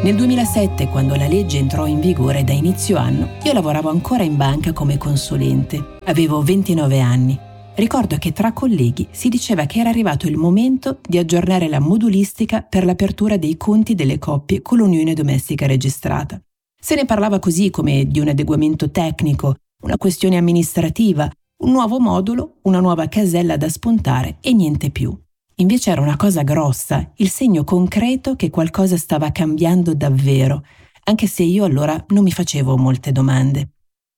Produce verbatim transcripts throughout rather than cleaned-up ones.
Nel duemilasette, quando la legge entrò in vigore da inizio anno, io lavoravo ancora in banca come consulente. Avevo ventinove anni. Ricordo che tra colleghi si diceva che era arrivato il momento di aggiornare la modulistica per l'apertura dei conti delle coppie con l'unione domestica registrata. Se ne parlava così come di un adeguamento tecnico, una questione amministrativa, un nuovo modulo, una nuova casella da spuntare e niente più. Invece era una cosa grossa, il segno concreto che qualcosa stava cambiando davvero, anche se io allora non mi facevo molte domande.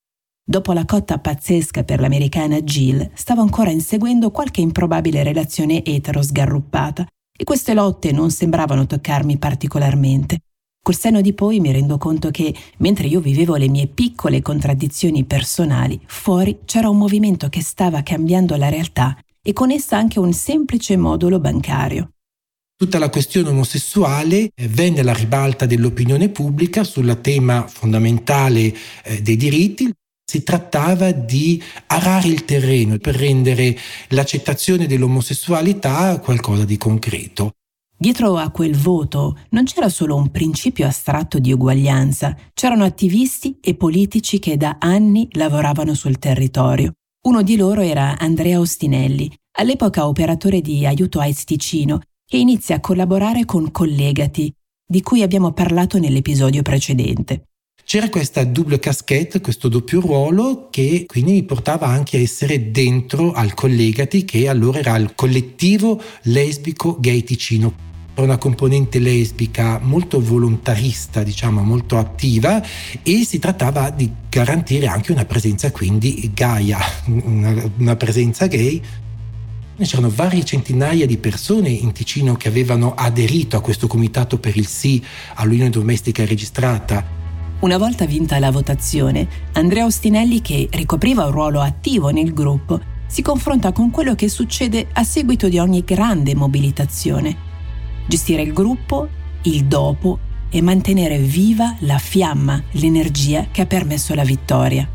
Dopo la cotta pazzesca per l'americana Jill, stavo ancora inseguendo qualche improbabile relazione etero sgarruppata e queste lotte non sembravano toccarmi particolarmente. Col senno di poi mi rendo conto che, mentre io vivevo le mie piccole contraddizioni personali, fuori c'era un movimento che stava cambiando la realtà e con essa anche un semplice modulo bancario. Tutta la questione omosessuale venne alla ribalta dell'opinione pubblica sul tema fondamentale dei diritti. Si trattava di arare il terreno per rendere l'accettazione dell'omosessualità qualcosa di concreto. Dietro a quel voto non c'era solo un principio astratto di uguaglianza, c'erano attivisti e politici che da anni lavoravano sul territorio. Uno di loro era Andrea Ostinelli, all'epoca operatore di Aiuto AIDS Ticino, che inizia a collaborare con Collegati, di cui abbiamo parlato nell'episodio precedente. C'era questa double casquette, questo doppio ruolo, che quindi mi portava anche a essere dentro al Collegati, che allora era il collettivo lesbico gay Ticino. Era una componente lesbica molto volontarista, diciamo, molto attiva, e si trattava di garantire anche una presenza quindi gaia, una, una presenza gay. C'erano varie centinaia di persone in Ticino che avevano aderito a questo comitato per il sì all'unione domestica registrata. Una volta vinta la votazione, Andrea Ostinelli, che ricopriva un ruolo attivo nel gruppo, si confronta con quello che succede a seguito di ogni grande mobilitazione. Gestire il gruppo, il dopo e mantenere viva la fiamma, l'energia che ha permesso la vittoria.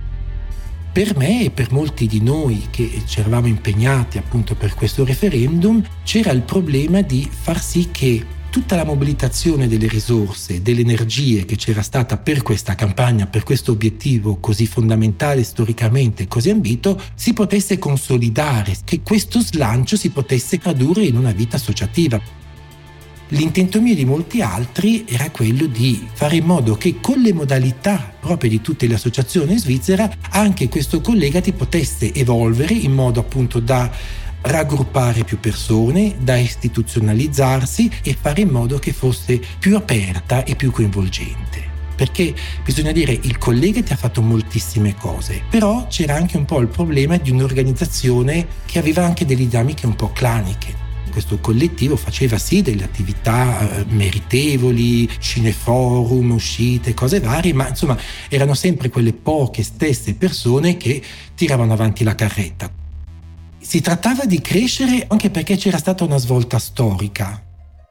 Per me e per molti di noi che ci eravamo impegnati appunto per questo referendum, c'era il problema di far sì che tutta la mobilitazione delle risorse, delle energie che c'era stata per questa campagna, per questo obiettivo così fondamentale storicamente, così ambito, si potesse consolidare, che questo slancio si potesse tradurre in una vita associativa. L'intento mio e di molti altri era quello di fare in modo che con le modalità proprie di tutte le associazioni in Svizzera anche questo Collegati potesse evolvere in modo appunto da raggruppare più persone, da istituzionalizzarsi e fare in modo che fosse più aperta e più coinvolgente. Perché bisogna dire, il Collegati ha fatto moltissime cose, però c'era anche un po' il problema di un'organizzazione che aveva anche delle dinamiche un po' claniche. Questo collettivo faceva sì delle attività eh, meritevoli, cineforum, uscite, cose varie, ma insomma erano sempre quelle poche stesse persone che tiravano avanti la carretta. Si trattava di crescere anche perché c'era stata una svolta storica.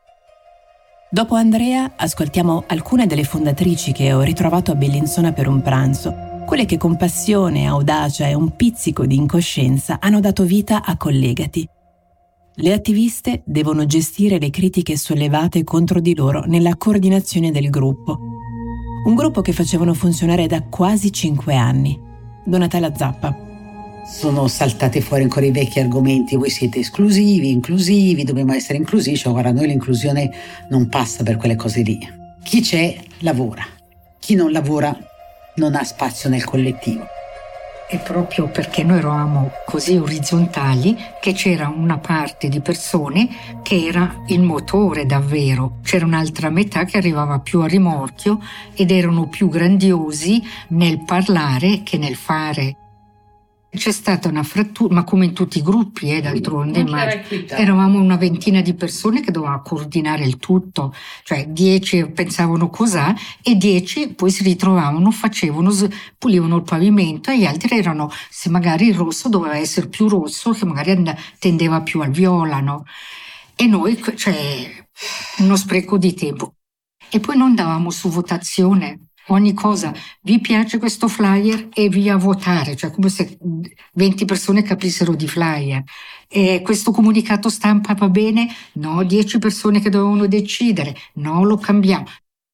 Dopo Andrea ascoltiamo alcune delle fondatrici che ho ritrovato a Bellinzona per un pranzo, quelle che con passione, audacia e un pizzico di incoscienza hanno dato vita a Collegati. Le attiviste devono gestire le critiche sollevate contro di loro nella coordinazione del gruppo. Un gruppo che facevano funzionare da quasi cinque anni. Donatella Zappa. Sono saltate fuori ancora i vecchi argomenti, voi siete esclusivi, inclusivi, dobbiamo essere inclusivi, cioè guarda, noi l'inclusione non passa per quelle cose lì. Chi c'è lavora, chi non lavora non ha spazio nel collettivo. È proprio perché noi eravamo così orizzontali che c'era una parte di persone che era il motore davvero, c'era un'altra metà che arrivava più a rimorchio ed erano più grandiosi nel parlare che nel fare. C'è stata una frattura, ma come in tutti i gruppi, eh, d'altronde, ma eravamo una ventina di persone che dovevano coordinare il tutto, cioè dieci pensavano cos'ha e dieci poi si ritrovavano, facevano, pulivano il pavimento e gli altri erano, se magari il rosso doveva essere più rosso, che magari tendeva più al viola, no? E noi, cioè, uno spreco di tempo. E poi non davamo su votazione. Ogni cosa, vi piace questo flyer e via a votare, cioè come se venti persone capissero di flyer. E questo comunicato stampa va bene? No, dieci persone che dovevano decidere, no, lo cambiamo.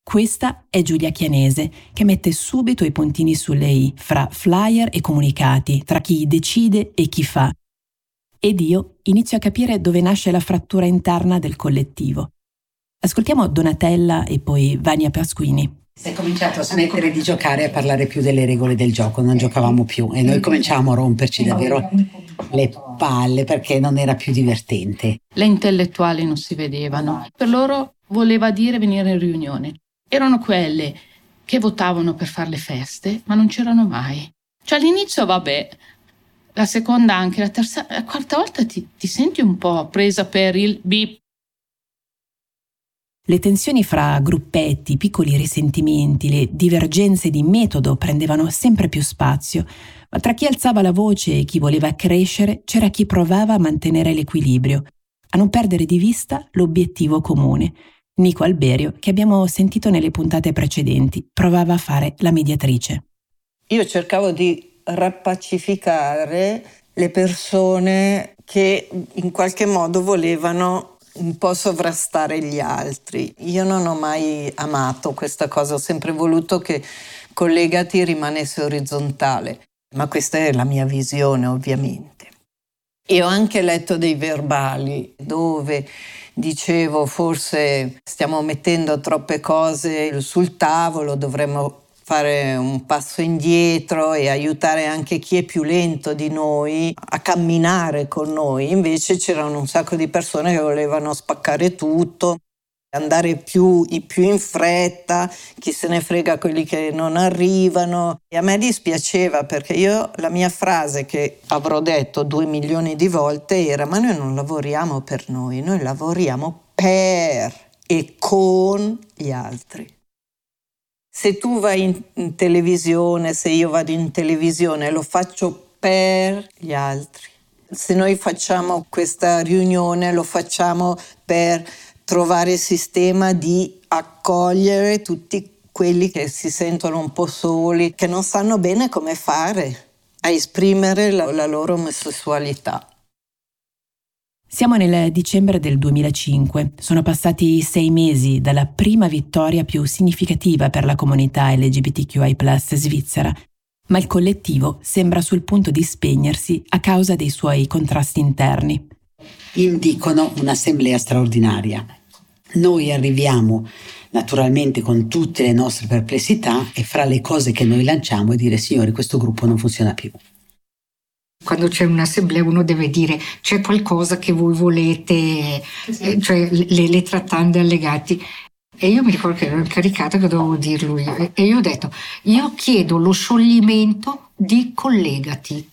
Questa è Giulia Chianese, che mette subito i puntini sulle i fra flyer e comunicati, tra chi decide e chi fa. Ed io inizio a capire dove nasce la frattura interna del collettivo. Ascoltiamo Donatella e poi Vania Pasquini. Si è cominciato a smettere di giocare e a parlare più delle regole del gioco, non giocavamo più e noi cominciavamo a romperci davvero le palle perché non era più divertente. Le intellettuali non si vedevano, per loro voleva dire venire in riunione. Erano quelle che votavano per fare le feste, ma non c'erano mai. Cioè all'inizio vabbè, la seconda anche, la terza, la quarta volta ti, ti senti un po' presa per il bip. Le tensioni fra gruppetti, piccoli risentimenti, le divergenze di metodo prendevano sempre più spazio, ma tra chi alzava la voce e chi voleva crescere c'era chi provava a mantenere l'equilibrio, a non perdere di vista l'obiettivo comune. Nico Alberio, che abbiamo sentito nelle puntate precedenti, provava a fare la mediatrice. Io cercavo di rappacificare le persone che in qualche modo volevano un po' sovrastare gli altri. Io non ho mai amato questa cosa, ho sempre voluto che Collegati rimanesse orizzontale, ma questa è la mia visione ovviamente. E ho anche letto dei verbali dove dicevo forse stiamo mettendo troppe cose sul tavolo, dovremmo fare un passo indietro e aiutare anche chi è più lento di noi a camminare con noi. Invece c'erano un sacco di persone che volevano spaccare tutto, andare più, più in fretta, chi se ne frega quelli che non arrivano. E a me dispiaceva perché io, la mia frase che avrò detto due milioni di volte era: ma noi non lavoriamo per noi, noi lavoriamo per e con gli altri. Se tu vai in, in televisione, se io vado in televisione, lo faccio per gli altri. Se noi facciamo questa riunione, lo facciamo per trovare il sistema di accogliere tutti quelli che si sentono un po' soli, che non sanno bene come fare a esprimere la, la loro omosessualità. Siamo nel dicembre del duemilacinque. Sono passati sei mesi dalla prima vittoria più significativa per la comunità L G B T Q I plus svizzera, ma il collettivo sembra sul punto di spegnersi a causa dei suoi contrasti interni. Indicono un'assemblea straordinaria. Noi arriviamo naturalmente con tutte le nostre perplessità e fra le cose che noi lanciamo è dire: signori, questo gruppo non funziona più. Quando c'è un'assemblea uno deve dire c'è qualcosa che voi volete, sì. Cioè le, le trattande allegati. E io mi ricordo che ero incaricata che dovevo dirlo io. E io ho detto: io chiedo lo scioglimento di Collegati.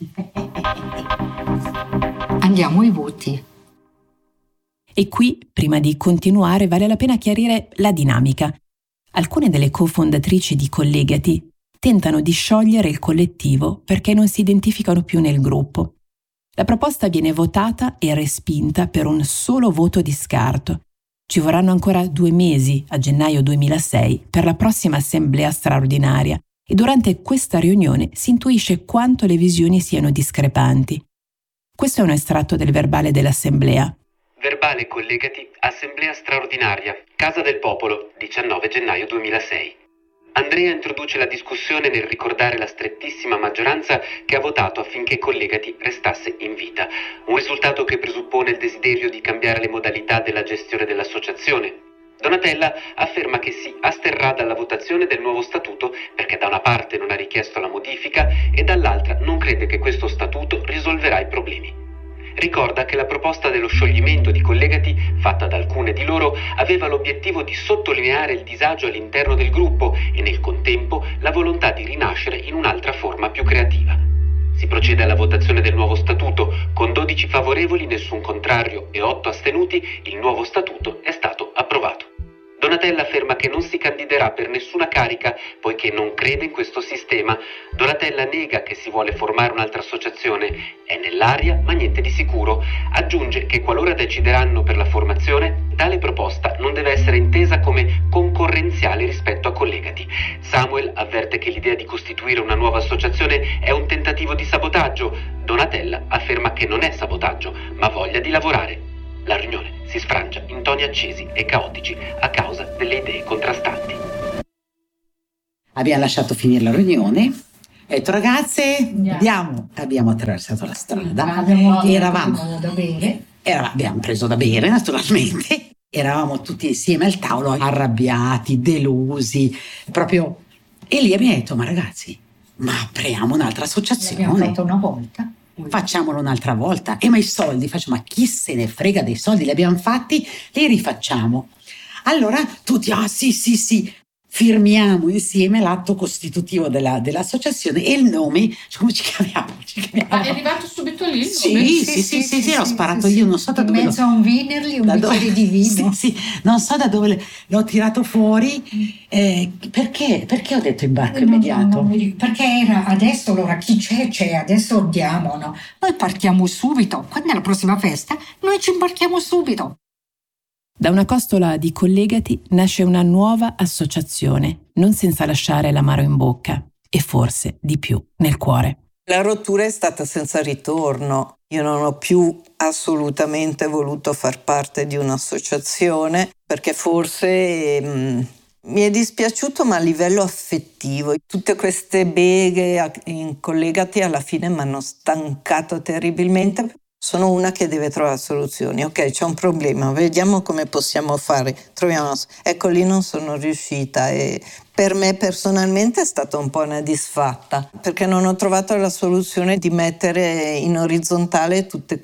Andiamo ai voti. E qui, prima di continuare, vale la pena chiarire la dinamica. Alcune delle cofondatrici di Collegati tentano di sciogliere il collettivo perché non si identificano più nel gruppo. La proposta viene votata e respinta per un solo voto di scarto. Ci vorranno ancora due mesi, a gennaio duemilasei, per la prossima assemblea straordinaria e durante questa riunione si intuisce quanto le visioni siano discrepanti. Questo è un estratto del verbale dell'assemblea. Verbale Collegati, assemblea straordinaria, Casa del Popolo, diciannove gennaio duemilasei. Andrea introduce la discussione nel ricordare la strettissima maggioranza che ha votato affinché Collegati restasse in vita, un risultato che presuppone il desiderio di cambiare le modalità della gestione dell'associazione. Donatella afferma che si asterrà dalla votazione del nuovo statuto perché da una parte non ha richiesto la modifica e dall'altra non crede che questo statuto risolverà i problemi. Ricorda che la proposta dello scioglimento di Collegati, fatta da alcune di loro, aveva l'obiettivo di sottolineare il disagio all'interno del gruppo e nel contempo la volontà di rinascere in un'altra forma più creativa. Si procede alla votazione del nuovo statuto. Con dodici favorevoli, nessun contrario e otto astenuti, il nuovo statuto è stato approvato. Donatella afferma che non si candiderà per nessuna carica poiché non crede in questo sistema. Donatella nega che si vuole formare un'altra associazione. È nell'aria ma niente di sicuro. Aggiunge che qualora decideranno per la formazione, tale proposta non deve essere intesa come concorrenziale rispetto a Collegati. Samuel avverte che l'idea di costituire una nuova associazione è un tentativo di sabotaggio. Donatella afferma che non è sabotaggio, ma voglia di lavorare. La riunione si sfrangia in toni accesi e caotici a causa delle idee contrastanti. abbiamo lasciato finire la riunione. Ho detto ragazze, andiamo. Abbiamo attraversato la strada. Abbiamo Eravamo da bere. Era, abbiamo preso da bere naturalmente, eravamo tutti insieme al tavolo, arrabbiati, delusi, proprio. E lì abbiamo detto, ma ragazzi, ma apriamo un'altra associazione. L'abbiamo fatto una volta. Facciamolo un'altra volta. E ma i soldi, facciamo, ma chi se ne frega dei soldi, li abbiamo fatti, li rifacciamo. Allora tutti, ah sì sì sì, firmiamo insieme l'atto costitutivo della, dell'associazione e il nome, cioè, come ci chiamiamo? Ci chiamiamo? Ma è arrivato subito lì? Sì, sì, sì, sì, sì, sì, l'ho sparato io, non so da dove. In mezzo a un Wienerli, un da bicchiere dove, di vino. Sì, sì, non so da dove l'ho tirato fuori. Eh, perché? Perché ho detto imbarco No, immediato? no, no, perché era adesso, allora chi c'è, c'è, adesso andiamo, no? Noi partiamo subito. Quando è la prossima festa? Noi ci imbarchiamo subito. Da una costola di Collegati nasce una nuova associazione, non senza lasciare l'amaro in bocca e forse di più nel cuore. La rottura è stata senza ritorno. Io non ho più assolutamente voluto far parte di un'associazione perché forse mh, mi è dispiaciuto, ma a livello affettivo. Tutte queste beghe in Collegati alla fine mi hanno stancato terribilmente. Sono una che deve trovare soluzioni. Ok, c'è un problema, vediamo come possiamo fare. Troviamo. Ecco, lì non sono riuscita e per me personalmente è stata un po' una disfatta, perché non ho trovato la soluzione di mettere in orizzontale tutte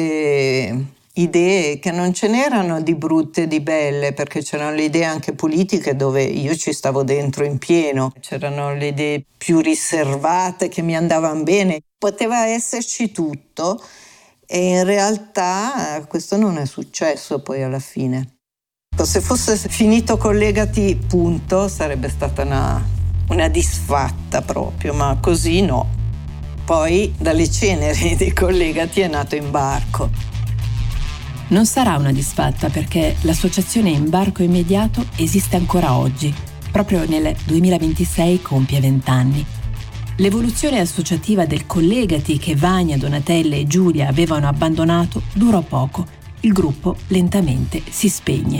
queste idee, che non ce n'erano di brutte e di belle, perché c'erano le idee anche politiche dove io ci stavo dentro in pieno. C'erano le idee più riservate che mi andavano bene. Poteva esserci tutto. E in realtà questo non è successo poi alla fine. Se fosse finito Collegati, punto, sarebbe stata una, una disfatta proprio, ma così no. Poi dalle ceneri dei Collegati è nato Imbarco. Non sarà una disfatta perché l'associazione Imbarco Immediato esiste ancora oggi. Proprio nel duemilaventisei compie vent'anni. L'evoluzione associativa del Collegati che Vania, Donatella e Giulia avevano abbandonato durò poco. Il gruppo lentamente si spegne.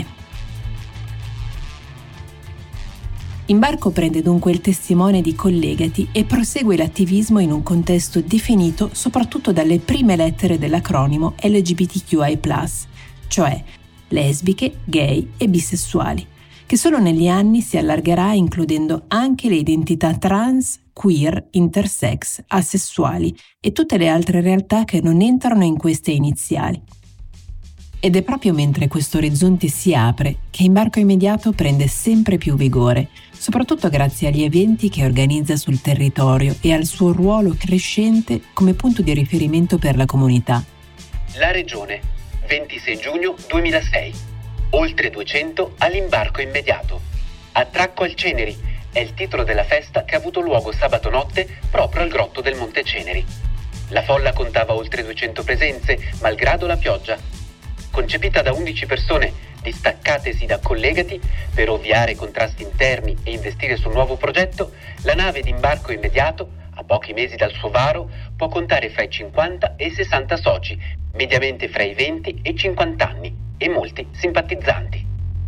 Imbarco prende dunque il testimone di Collegati e prosegue l'attivismo in un contesto definito soprattutto dalle prime lettere dell'acronimo L G B T Q I plus, cioè lesbiche, gay e bisessuali, che solo negli anni si allargherà includendo anche le identità trans, queer, intersex, asessuali e tutte le altre realtà che non entrano in queste iniziali. Ed è proprio mentre questo orizzonte si apre che Imbarco Immediato prende sempre più vigore, soprattutto grazie agli eventi che organizza sul territorio e al suo ruolo crescente come punto di riferimento per la comunità. La Regione, ventisei giugno duemilasei. Oltre duecento all'Imbarco Immediato. Attracco al Ceneri è il titolo della festa che ha avuto luogo sabato notte proprio al grotto del Monte Ceneri. La folla contava oltre duecento presenze, malgrado la pioggia. Concepita da undici persone distaccatesi da Collegati per ovviare ai contrasti interni e investire sul nuovo progetto, la nave d'Imbarco Immediato, a pochi mesi dal suo varo, può contare fra i cinquanta e i sessanta soci, mediamente fra i venti e i cinquanta anni, e molti simpatizzanti.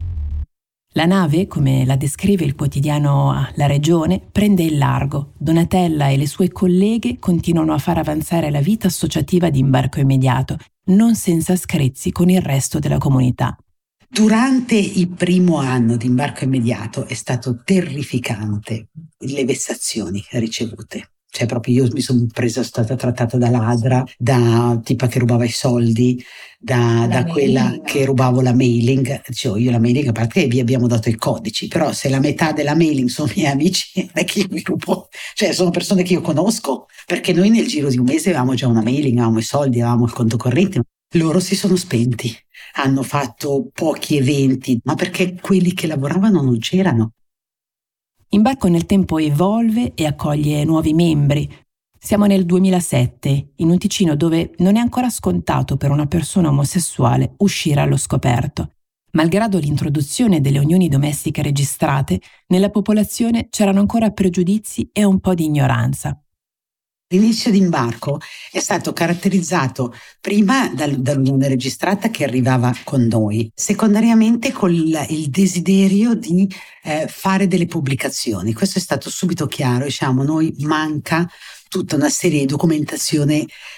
La nave, come la descrive il quotidiano La Regione, prende il largo. Donatella e le sue colleghe continuano a far avanzare la vita associativa di Imbarco Immediato, non senza screzi con il resto della comunità. Durante il primo anno di Imbarco Immediato è stato terrificante le vessazioni ricevute. Cioè proprio io mi sono presa, stata trattata da ladra, da tipa che rubava i soldi, da, da quella che rubavo la mailing. Dicevo io la mailing, a parte che vi abbiamo dato i codici, però se la metà della mailing sono miei amici, non è che io mi rubo, cioè sono persone che io conosco, perché noi nel giro di un mese avevamo già una mailing, avevamo i soldi, avevamo il conto corrente. Loro si sono spenti, hanno fatto pochi eventi, ma perché quelli che lavoravano non c'erano. Imbarco nel tempo evolve e accoglie nuovi membri. Siamo nel duemilasette, in un Ticino dove non è ancora scontato per una persona omosessuale uscire allo scoperto. Malgrado l'introduzione delle unioni domestiche registrate, nella popolazione c'erano ancora pregiudizi e un po' di ignoranza. L'inizio d'imbarco è stato caratterizzato prima dal, dall'unione registrata che arrivava con noi, secondariamente con il, il desiderio di eh, fare delle pubblicazioni. Questo è stato subito chiaro, diciamo, noi manca tutta una serie di documentazione